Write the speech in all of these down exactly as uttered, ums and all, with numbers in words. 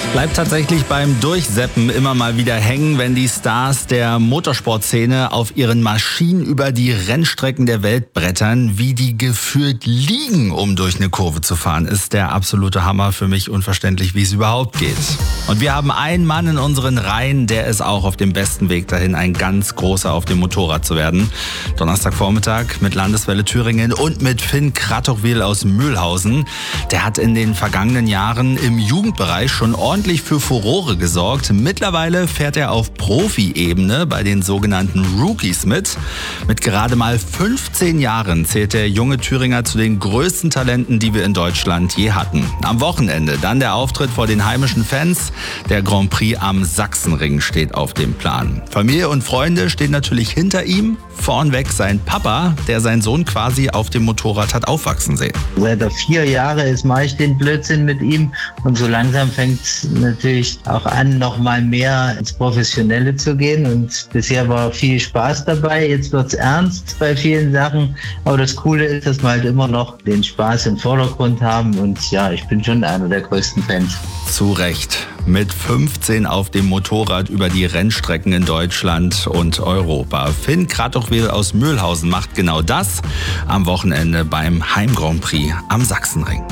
Bleibt tatsächlich beim Durchseppen immer mal wieder hängen, wenn die Stars der Motorsportszene auf ihren Maschinen über die Rennstrecken der Welt brettern, wie die gefühlt liegen, um durch eine Kurve zu fahren. Ist der absolute Hammer, für mich unverständlich, wie es überhaupt geht. Und wir haben einen Mann in unseren Reihen, der ist auch auf dem besten Weg dahin, ein ganz großer auf dem Motorrad zu werden. Donnerstagvormittag mit Landeswelle Thüringen und mit Finn Kratochwil aus Mülhausen. Der hat in den vergangenen Jahren im Jugendbereich schon ordentlich für Furore gesorgt. Mittlerweile fährt er auf Profi-Ebene bei den sogenannten Rookies mit. Mit gerade mal fünfzehn Jahren zählt der junge Thüringer zu den größten Talenten, die wir in Deutschland je hatten. Am Wochenende dann der Auftritt vor den heimischen Fans. Der Grand Prix am Sachsenring steht auf dem Plan. Familie und Freunde stehen natürlich hinter ihm. Vornweg sein Papa, der seinen Sohn quasi auf dem Motorrad hat aufwachsen sehen. Seit er vier Jahre ist, mache ich den Blödsinn mit ihm. Und so langsam fängt es natürlich auch an, noch mal mehr ins Professionelle zu gehen. Und bisher war viel Spaß dabei. Jetzt wird es ernst bei vielen Sachen. Aber das Coole ist, dass wir halt immer noch den Spaß im Vordergrund haben. Und ja, ich bin schon einer der größten Fans. Zu Recht. Mit fünfzehn auf dem Motorrad über die Rennstrecken in Deutschland und Europa. Finn Kratochwil aus Mülhausen macht genau das am Wochenende beim Heim-Grand Prix am Sachsenring.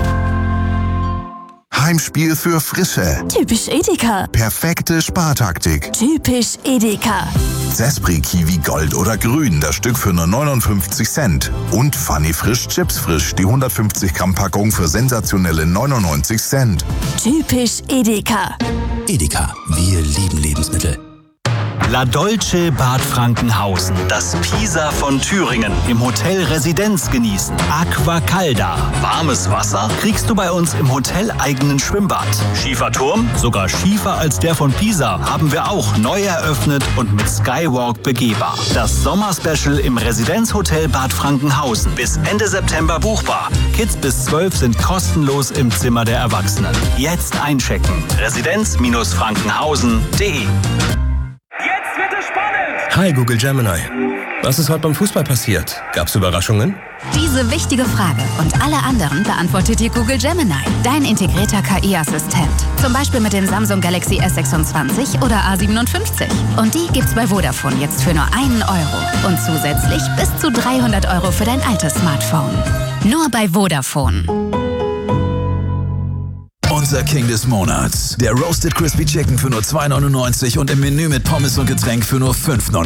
Heimspiel für Frische. Typisch Edeka. Perfekte Spartaktik. Typisch Edeka. Zespri Kiwi Gold oder Grün, das Stück für nur neunundfünfzig Cent. Und Funny Frisch Chips Frisch, die hundertfünfzig Gramm Packung für sensationelle neunundneunzig Cent. Typisch Edeka. Edeka, wir lieben Lebensmittel. La Dolce Bad Frankenhausen. Das Pisa von Thüringen. Im Hotel Residenz genießen. Aquacalda. Warmes Wasser kriegst du bei uns im hoteleigenen Schwimmbad. Schieferturm, sogar schiefer als der von Pisa, haben wir auch neu eröffnet und mit Skywalk begehbar. Das Sommerspecial im Residenzhotel Bad Frankenhausen. Bis Ende September buchbar. Kids bis zwölf sind kostenlos im Zimmer der Erwachsenen. Jetzt einchecken. residenz frankenhausen punkt de. Hi Google Gemini. Was ist heute beim Fußball passiert? Gab's Überraschungen? Diese wichtige Frage und alle anderen beantwortet dir Google Gemini, dein integrierter K I-Assistent. Zum Beispiel mit dem Samsung Galaxy S sechsundzwanzig oder A siebenundfünfzig. Und die gibt's bei Vodafone jetzt für nur einen Euro. Und zusätzlich bis zu dreihundert Euro für dein altes Smartphone. Nur bei Vodafone. Unser King des Monats. Der Roasted Crispy Chicken für nur zwei neunundneunzig und im Menü mit Pommes und Getränk für nur fünf neunundneunzig.